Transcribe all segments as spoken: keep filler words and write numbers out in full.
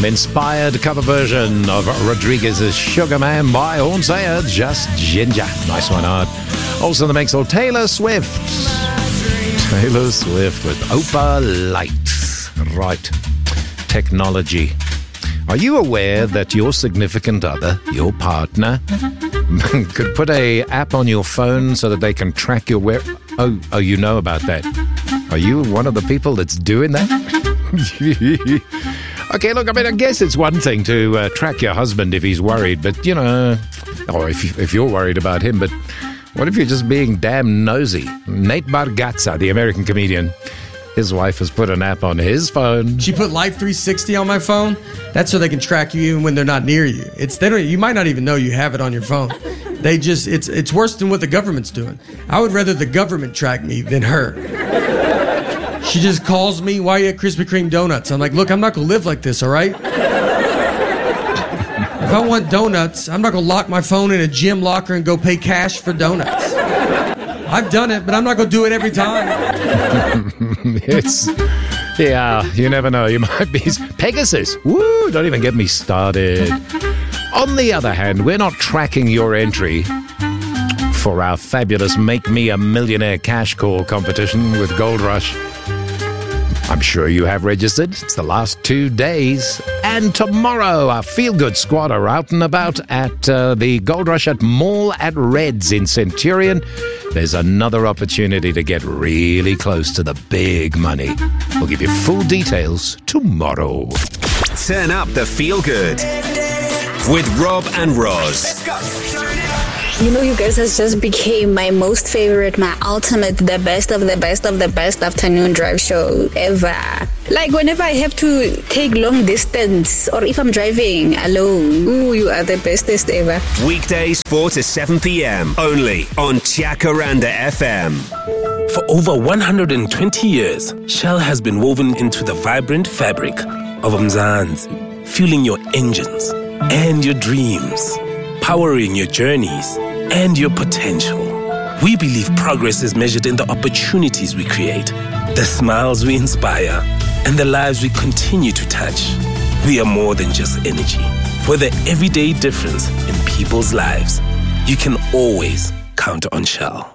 An inspired cover version of Rodriguez's Sugar Man by Hornsaya, Just Ginger. Nice one, Art. Also in the mix, or Taylor Swift. Taylor Swift with Opa Light. Right. Technology. Are you aware that your significant other, your partner, could put a app on your phone so that they can track your where? Oh, oh, you know about that. Are you one of the people that's doing that? Okay, look, I mean, I guess it's one thing to uh, track your husband if he's worried, but, you know, or if, you, if you're worried about him, but what if you're just being damn nosy? Nate Bargatze, the American comedian, his wife has put an app on his phone. She put Life three sixty on my phone. That's so they can track you even when they're not near you. It's they don't. You might not even know you have it on your phone. They just it's it's worse than what the government's doing. I would rather the government track me than her. She just calls me, "Why are you at Krispy Kreme donuts?" I'm like, "Look, I'm not gonna live like this, all right? If I want donuts, I'm not gonna lock my phone in a gym locker and go pay cash for donuts. I've done it, but I'm not gonna do it every time." It's, yeah, you never know. You might be Pegasus. Woo! Don't even get me started. On the other hand, we're not tracking your entry for our fabulous Make Me a Millionaire cash call competition with Gold Rush. I'm sure you have registered. It's the last two days. And tomorrow, our feel-good squad are out and about at uh, the Gold Rush at Mall at Reds in Centurion. There's another opportunity to get really close to the big money. We'll give you full details tomorrow. Turn up the feel-good with Rob and Roz. You know, you guys has just became my most favorite, my ultimate, the best of the best of the best afternoon drive show ever. Like whenever I have to take long distance or if I'm driving alone, ooh, you are the bestest ever. Weekdays four to seven p.m. only on Jacaranda F M. For over one hundred twenty years, Shell has been woven into the vibrant fabric of Mzansi, fueling your engines and your dreams, powering your journeys and your potential. We believe progress is measured in the opportunities we create, the smiles we inspire, and the lives we continue to touch. We are more than just energy. We're the everyday difference in people's lives. You can always count on Shell.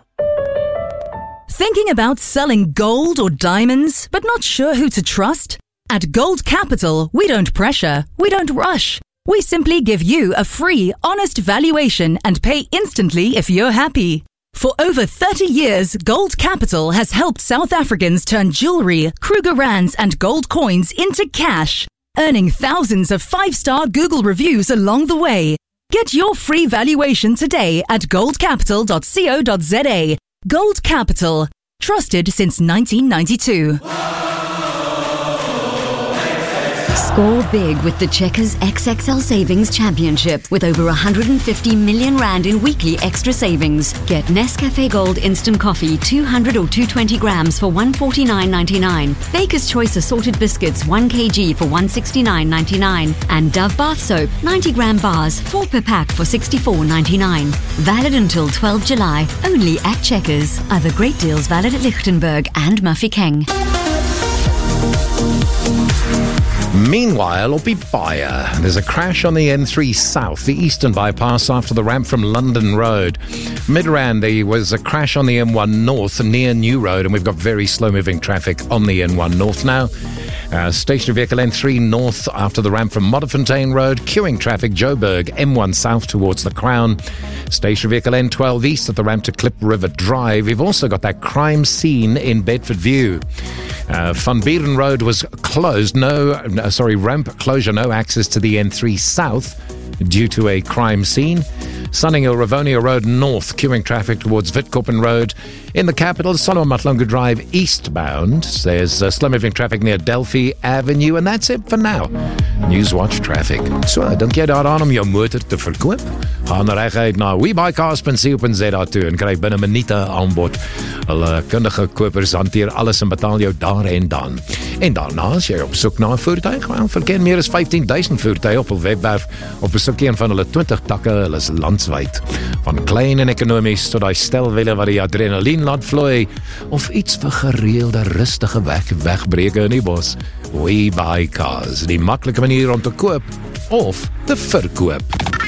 Thinking about selling gold or diamonds, but not sure who to trust? At Gold Capital, we don't pressure, we don't rush. We simply give you a free, honest valuation and pay instantly if you're happy. For over thirty years, Gold Capital has helped South Africans turn jewelry, Kruger Rands and gold coins into cash, earning thousands of five-star Google reviews along the way. Get your free valuation today at gold capital dot co dot za. Gold Capital, trusted since nineteen ninety-two. Score big with the Checkers X X L Savings Championship with over one hundred fifty million rand in weekly extra savings. Get Nescafe Gold Instant Coffee two hundred or two hundred twenty grams for one hundred forty-nine ninety-nine. Baker's Choice Assorted Biscuits one kilogram for one hundred sixty-nine ninety-nine. And Dove Bath Soap ninety gram bars, four per pack for sixty-four ninety-nine. Valid until twelfth of July, only at Checkers. Other great deals valid at Lichtenberg and Mafeking. Meanwhile, up in Bayer, there's a crash on the N three South, the eastern bypass after the ramp from London Road. Midrand, there was a crash on the M one North near New Road, and we've got very slow-moving traffic on the N one North now. Uh, stationary vehicle N three North after the ramp from Modderfontein Road, queuing traffic Joburg, M one South towards the Crown. Stationary vehicle N twelve East at the ramp to Klip River Drive. We've also got that crime scene in Bedford View. Uh, Van Buren Road was closed, no, uh, sorry, ramp closure, no access to the N three South due to a crime scene. Sunninghill Rivonia Road North, queuing traffic towards Witkoppen Road. In the capital, Solomon Matlungu Drive eastbound. There's uh, slow-moving traffic near Delphi Avenue, and that's it for now. Newswatch traffic. So, dink jy daaraan om jou motor te verkoop? Gaan reguit na webuycars dot co dot za toe en kry binne minute aanbod. Hulle kundige kopers hanteer alles en betaal jou daar en dan. En daarna as jy op soek na 'n voertuig, wel, verken meer as vyftien duisend voertuie op hul webwerf of besoek een van hulle twintig takke, hulle is landwyd. Van klein en ekonomies tot daai stelwiele wat die adrenalien laat vloei, of iets vir gereelde rustige weg, wegbreke in die bos. We buy cars, die maklike manier manier om te koop of te verkoop.